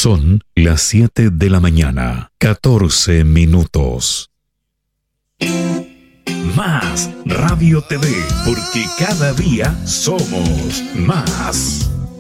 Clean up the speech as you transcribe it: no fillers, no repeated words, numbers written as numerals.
Son las 7 de la mañana, 14 minutos. Más Radio TV, porque cada día somos más.